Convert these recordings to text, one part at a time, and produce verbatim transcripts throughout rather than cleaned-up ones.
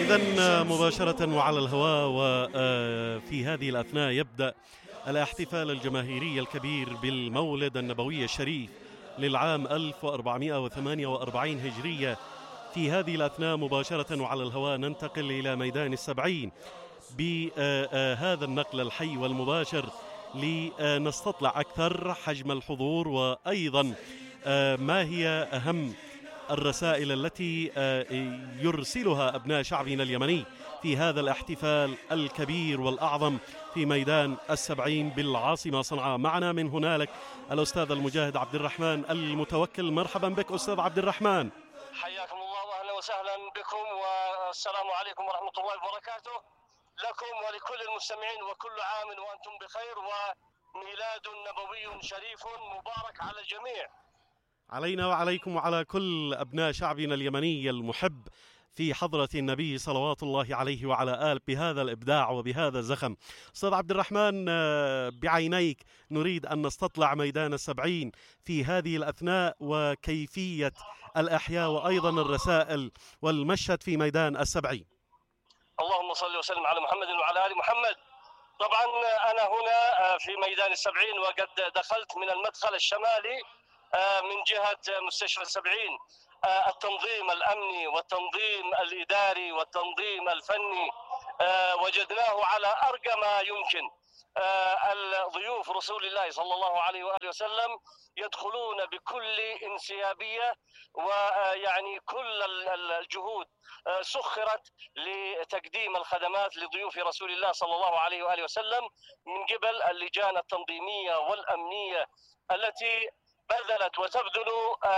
إذن مباشرة وعلى الهواء وفي هذه الأثناء يبدأ الاحتفال الجماهيري الكبير بالمولد النبوي الشريف للعام ألف وأربعمائة وثمانية وأربعين هجرية. في هذه الأثناء مباشرة وعلى الهواء ننتقل إلى ميدان السبعين بهذا النقل الحي والمباشر لنستطلع أكثر حجم الحضور، وأيضا ما هي أهم الرسائل التي يرسلها أبناء شعبنا اليمني في هذا الاحتفال الكبير والأعظم في ميدان السبعين بالعاصمة صنعاء. معنا من هنالك الأستاذ المجاهد عبد الرحمن المتوكل. مرحبا بك أستاذ عبد الرحمن. حياكم الله وأهلا وسهلا بكم، والسلام عليكم ورحمة الله وبركاته لكم ولكل المستمعين، وكل عام وأنتم بخير، وميلاد نبوي شريف مبارك على الجميع. علينا وعليكم وعلى كل أبناء شعبنا اليمني المحب في حضرة النبي صلوات الله عليه وعلى آله بهذا الإبداع وبهذا الزخم. أستاذ عبد الرحمن، بعينيك نريد أن نستطلع ميدان السبعين في هذه الأثناء وكيفية الأحياء وأيضا الرسائل والمشهد في ميدان السبعين. اللهم صل وسلم على محمد وعلى آل محمد. طبعا أنا هنا في ميدان السبعين، وقد دخلت من المدخل الشمالي من جهة مستشفى السبعين. التنظيم الأمني والتنظيم الإداري والتنظيم الفني وجدناه على أرقى ما يمكن. الضيوف رسول الله صلى الله عليه وآله وسلم يدخلون بكل انسيابية، ويعني كل الجهود سخرت لتقديم الخدمات لضيوف رسول الله صلى الله عليه وآله وسلم من قبل اللجان التنظيمية والأمنية التي بذلت وتبذل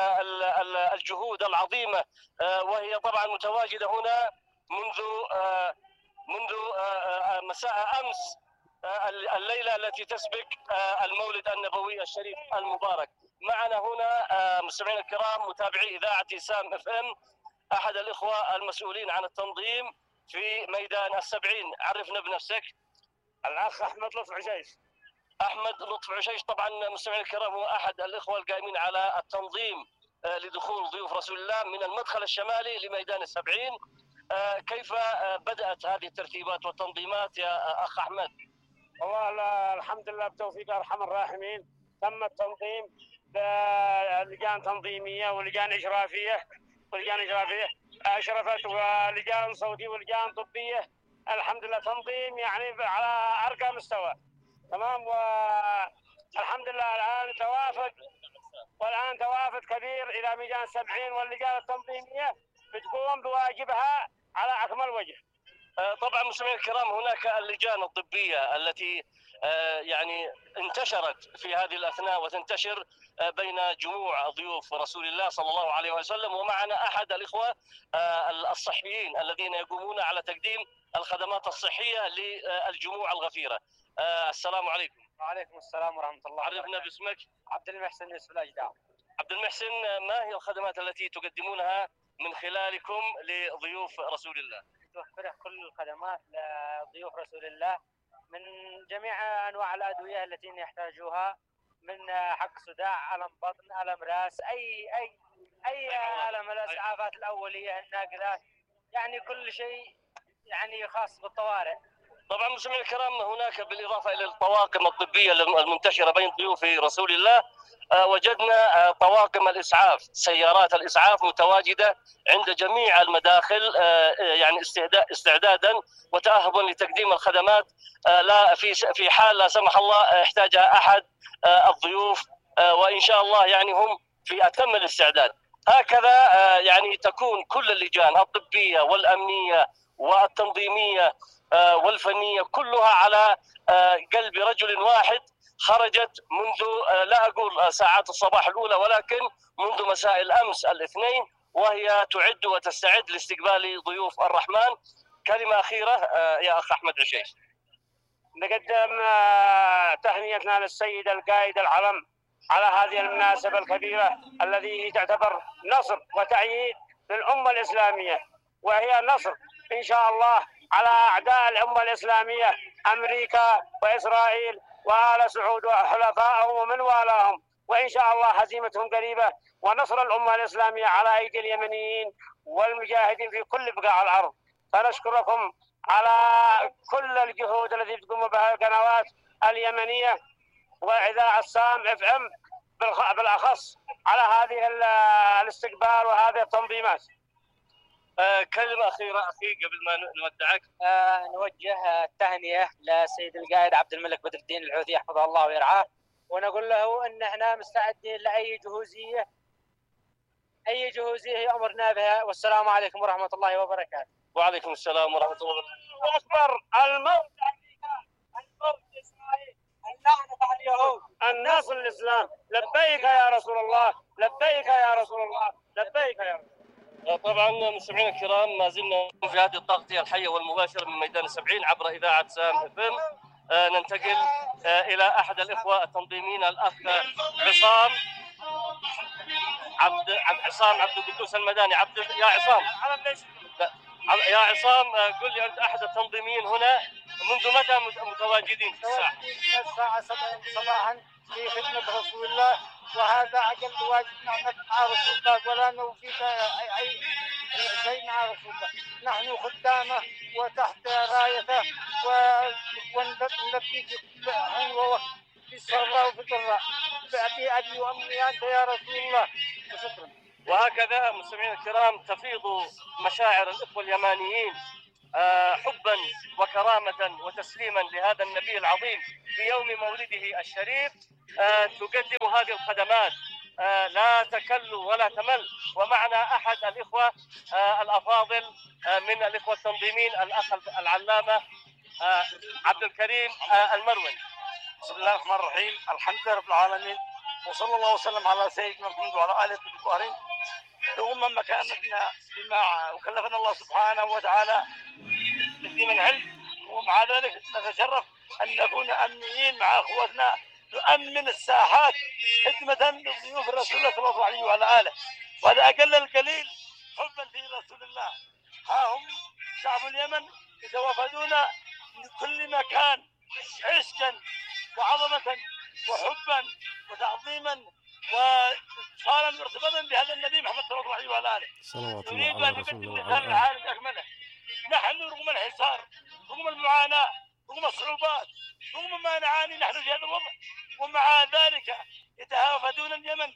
الجهود العظيمة، وهي طبعا متواجدة هنا منذ منذ مساء أمس الليلة التي تسبق المولد النبوي الشريف المبارك. معنا هنا مستمعينا الكرام متابعي إذاعة سام اف ام أحد الإخوة المسؤولين عن التنظيم في ميدان السبعين. عرفنا بنفسك. الأخ أحمد لطف عشيش. أحمد لطف عشيش، طبعا مستمعينا الكرام هو أحد الإخوة القائمين على التنظيم لدخول ضيوف رسول الله من المدخل الشمالي لميدان السبعين. كيف بدأت هذه الترتيبات والتنظيمات يا أخ أحمد؟ والله الحمد لله بتوفيق أرحم الراحمين تم التنظيم بلجان تنظيمية ولجان إشرافية ولجان إشرافية أشرفت، ولجان صوتية ولجان طبية. الحمد لله تنظيم يعني على أرقى مستوى. تمام، والحمد لله الآن توافد والآن توافد كبير إلى ميدان السبعين، واللجان التنظيمية بتقوم بواجبها على أكمل وجه. طبعا مستمعينا الكرام هناك اللجان الطبية التي يعني انتشرت في هذه الأثناء وتنتشر بين جموع ضيوف رسول الله صلى الله عليه وسلم، ومعنا أحد الإخوة الصحيين الذين يقومون على تقديم الخدمات الصحية للجموع الغفيرة. السلام عليكم. وعليكم السلام ورحمة الله. عرفنا باسمك. عبد المحسن يوسف الأجدع. عبد المحسن، ما هي الخدمات التي تقدمونها من خلالكم لضيوف رسول الله؟ توفر كل الخدمات لضيوف رسول الله من جميع أنواع الأدوية التي يحتاجوها، من حق صداع، ألم بطن، ألم رأس، أي أي أي ألم، الإسعافات الأولية، الناقلات، يعني كل شيء يعني خاص بالطوارئ. طبعا مستمعينا الكرام هناك بالإضافة إلى الطواقم الطبية المنتشرة بين ضيوف رسول الله وجدنا طواقم الإسعاف، سيارات الإسعاف متواجدة عند جميع المداخل، يعني استعدادا وتأهبا لتقديم الخدمات لا في في حال لا سمح الله احتاجها أحد الضيوف، وإن شاء الله يعني هم في أتم الاستعداد. هكذا يعني تكون كل اللجان الطبية والأمنية والتنظيمية والفنية كلها على قلب رجل واحد، خرجت منذ لا أقول ساعات الصباح الأولى ولكن منذ مساء الأمس الاثنين، وهي تعد وتستعد لاستقبال ضيوف الرحمن. كلمة أخيرة يا أخ أحمد عشيش. نقدم تهنئتنا للسيد القائد العلم على هذه المناسبة الكبيرة التي تعتبر نصر وتأييد للأمة الإسلامية، وهي نصر إن شاء الله على أعداء الأمة الإسلامية أمريكا وإسرائيل وآل سعود وحلفائهم ومن والاهم، وإن شاء الله هزيمتهم قريبة ونصر الأمة الإسلامية على أيدي اليمنيين والمجاهدين في كل بقاع الأرض. فنشكركم على كل الجهود التي تقوم بها القنوات اليمنية وإذاعة سام اف ام بالأخص على هذه الاستقبال وهذه التنظيمات. آه كلمة أخيرة أخي قبل ما نودعك. آه نوجه التهنئة لسيد القائد عبد الملك بدر الدين الحوثي حفظه الله ويرعاه، ونقول له أن احنا مستعدين لأي جهوزية أي جهوزية يأمرنا بها، والسلام عليكم ورحمة الله وبركاته. وعليكم السلام ورحمة الله وبركاته. أكبر الموت الموت إسرائيل، اللعنة على اليهود، النصر الإسلام. لبيك يا رسول الله، لبيك يا رسول الله، لبيك يا رسول الله. طبعا مستمعينا الكرام، ما زلنا في هذه التغطية الحية والمباشرة من ميدان السبعين عبر إذاعة سام اف ام. آه ننتقل آه إلى أحد الإخوة التنظيميين، الأخ عصام عبد عبد عصام عبد القدوس المداني. عبد يا عصام يا عصام قل لي، أنت أحد التنظيميين هنا، منذ متى متواجدين في الساحة؟ من الساعة سبعة صباحا في خدمة رسول الله، وهذا أقل واجبنا مع رسول الله، ولا نوفيك أي شيء مع رسول الله. نحن خدامه وتحت رايته، ونلبي في كل حين ووقت، في السراء وفي الضراء، بأبي أبي وأمي أنت يا رسول الله. وشكرا. وهكذا مستمعينا الكرام تفيض مشاعر الإخوة اليمانيين حبا وكرامة وتسليما لهذا النبي العظيم في يوم مولده الشريف. تقدم هذه الخدمات لا تكل ولا تمل. ومعنا أحد الإخوة الأفاضل من الإخوة التنظيمين، الأخ العلامة عبد الكريم المروي. بسم الله الرحمن الرحيم، الحمد لله رب العالمين، وصلى الله وسلم على سيدنا محمد وعلى آله الطاهرين. ثم مكانتنا بما وكلفنا الله سبحانه وتعالى من العلم، ومع ذلك نتشرف أن نكون أمنيين مع أخوتنا، نؤمن الساحات خدمة لضيوف الرسول الله صلى الله عليه وعلى آله، وهذا أقل القليل حبا في رسول الله. ها هم شعب اليمن يتوافدون من كل مكان عشقا وعظمة وحبا وتعظيما وصارا ارتباطا بهذا النبي محمد صلى الله عليه وعلى اله. نريد ان نقدم مثال العالم اكمله. نحن رغم الحصار، رغم المعاناه، رغم الصعوبات، رغم ما نعاني نحن في هذا الوضع، ومع ذلك يتهافدون اليمن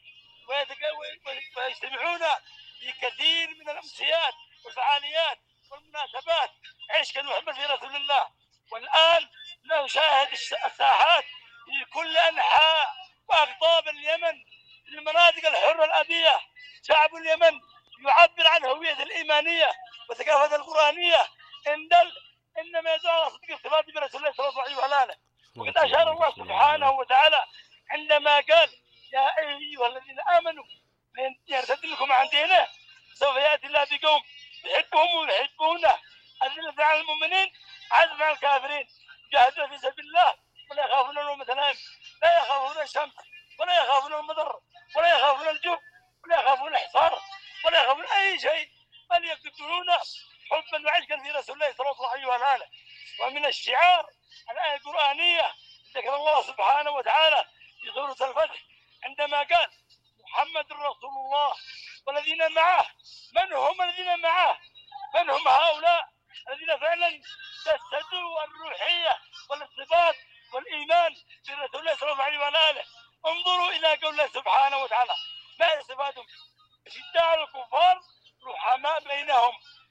ويجتمعون في كثير من الامسيات والفعاليات والمناسبات عشقا وحبا في رسول الله. والان نشاهد الساحات في كل انحاء واقطاب اليمن، في المناطق الحره الابيه. شعب اليمن يعبر عن هويته الايمانيه وثقافته القرانيه، ان انما يدعو على صدق ارتباطه برسول الله صلى الله عليه وسلم. وقد اشار الله سبحانه وتعالى عندما قال: يا ايها الذين امنوا من يرتد لكم عن دينه سوف ياتي الله بقوم يحبهم ويحبونه، اذله على المؤمنين عزم على الكافرين، جاهدوا في سبيل الله ولا يخافون لومة لائم، لا يخافون الشمس ولا يخافون المطر ولا يخافون الجوع ولا يخافون الحصار ولا يخافون اي شيء، بل يقتلون حبا وعشقا في رسول الله صلى الله عليه وآله. ومن الشعار الآية القرآنية ذكر الله سبحانه وتعالى في سورة الفتح عندما قال: محمد رسول الله والذين معه. من هم الذين معه؟ من هم هؤلاء الذين فعلا جسدوا الروحية والارتباط والإيمان برسول الله صلى الله عليه وآله؟ انظروا إلى قول الله سبحانه وتعالى: ما صفاتهم؟ شداء الكفار رحماء بينهم.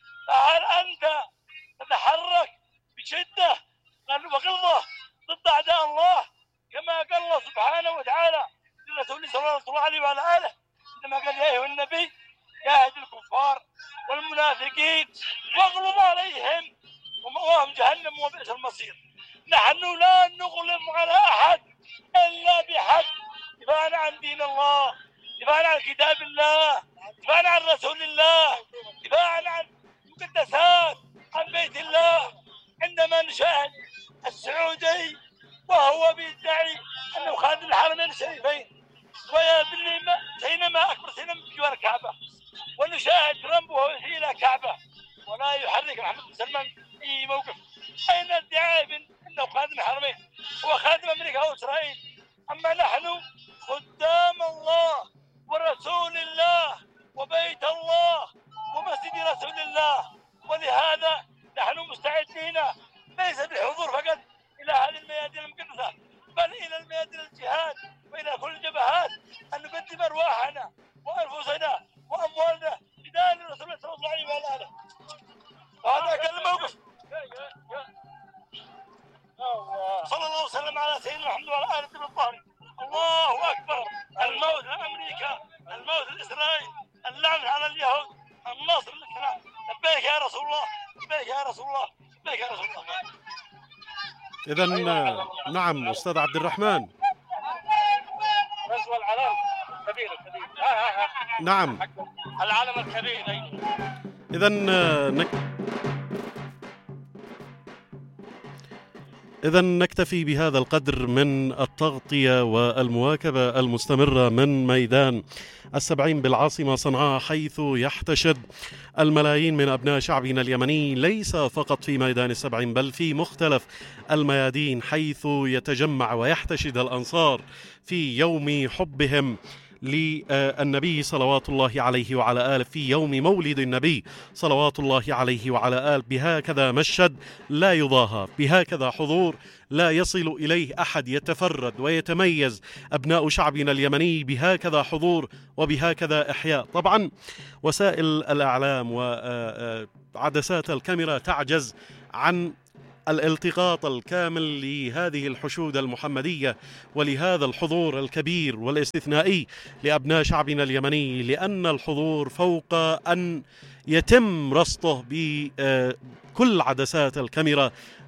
فهل أنت تتحرك بشدة وغلظة ضد أعداء الله كما قال الله سبحانه وتعالى لرسوله صلى الله عليه وآله عندما قال: يا أيها النبي جاهد الكفار والمنافقين واغلظ عليهم ومأواهم جهنم وبئس المصير. نحن لا نغلظ على أحد إلا بحق دفاعنا عن دين الله، دفاعنا عن كتاب الله، دفاعنا عن رسول الله، دفاعنا عن مقدسات، عن بيت الله. عندما نشاهد السعودي وهو بيدعي أنه خادم الحرمين الشريفين ويبني سينما أكبر سينما بجوار الكعبة، ونشاهد ترامب وهو يحيي إلى كعبة ولا يحرك محمد بن سلمان أي موقف. أين ادعاء أنه خادم الحرمين؟ هو خادم أمريكا أو إسرائيل. أما نحن خدام الله ورسول الله وبيت الله ومسجد رسول الله، ولهذا الله، لبيك يا رسول الله، لبيك يا رسول الله. إذا نعم أستاذ عبد الرحمن. غزو العلم كبير كبير. نعم العلم الكبير. إذا نك... إذا نكتفي بهذا القدر من التغطية والمواكبة المستمرة من ميدان السبعين بالعاصمة صنعاء، حيث يحتشد الملايين من أبناء شعبنا اليمني، ليس فقط في ميدان السبعين بل في مختلف الميادين، حيث يتجمع ويحتشد الأنصار في يوم حبهم للنبي صلوات الله عليه وعلى آله، في يوم مولد النبي صلوات الله عليه وعلى آله، بهكذا مشهد لا يضاهى، بهكذا حضور لا يصل إليه أحد، يتفرد ويتميز أبناء شعبنا اليمني بهكذا حضور وبهكذا إحياء. طبعا وسائل الإعلام وعدسات الكاميرا تعجز عن الالتقاط الكامل لهذه الحشود المحمدية ولهذا الحضور الكبير والاستثنائي لأبناء شعبنا اليمني، لأن الحضور فوق أن يتم رصده بكل عدسات الكاميرا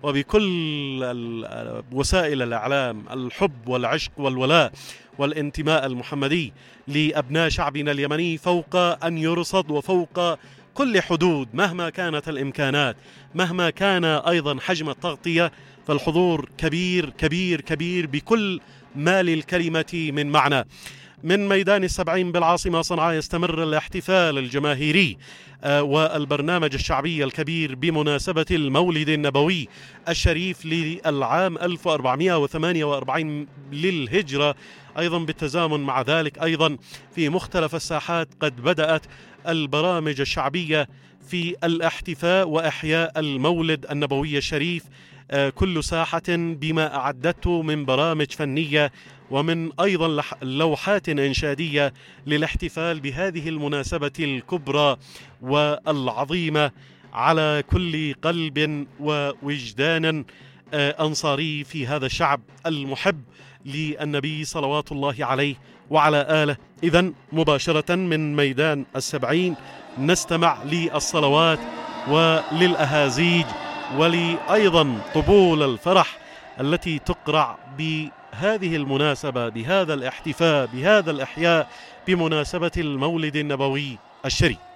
وبكل وسائل الإعلام، الحب والعشق والولاء والانتماء المحمدي لأبناء شعبنا اليمني فوق أن يرصد وفوق كل حدود، مهما كانت الإمكانات، مهما كان أيضا حجم التغطية، فالحضور كبير كبير كبير بكل ما للكلمة من معنى. من ميدان السبعين بالعاصمة صنعاء يستمر الاحتفال الجماهيري والبرنامج الشعبي الكبير بمناسبة المولد النبوي الشريف للعام ألف وأربعمائة وثمانية وأربعين للهجرة. أيضا بالتزامن مع ذلك أيضا في مختلف الساحات قد بدأت البرامج الشعبية في الاحتفاء وإحياء المولد النبوي الشريف، كل ساحة بما أعدته من برامج فنية ومن أيضا لوحات إنشادية للاحتفال بهذه المناسبة الكبرى والعظيمة على كل قلب ووجدان أنصاري في هذا الشعب المحب للنبي صلوات الله عليه وعلى آله. إذن مباشرة من ميدان السبعين نستمع للصلوات وللأهازيج ولأيضا طبول الفرح التي تقرع بهذه المناسبة، بهذا الاحتفاء، بهذا الإحياء بمناسبة المولد النبوي الشريف.